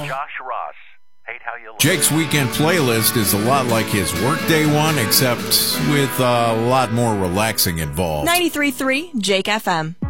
Josh Ross. Hate how you look. Jake's weekend playlist is a lot like his workday one, except with a lot more relaxing involved. 93.3 Jake FM.